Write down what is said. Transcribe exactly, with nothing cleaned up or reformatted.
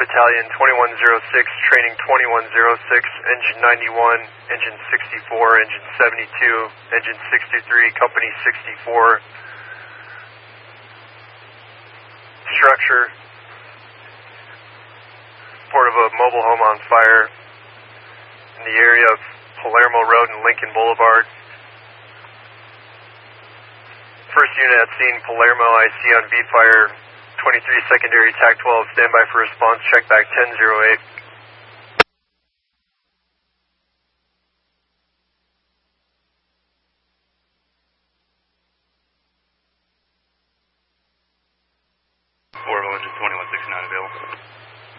Battalion twenty-one oh six, training twenty-one oh six, engine ninety-one, engine sixty-four, engine seventy-two, engine sixty-three, company sixty-four. Structure, report of a mobile home on fire in the area of Palermo Road and Lincoln Boulevard. First unit at scene, Palermo, I C on V-Fire, twenty-three secondary, TAC twelve, standby for response, check back ten oh eight. Orville engine twenty-one sixty-nine available.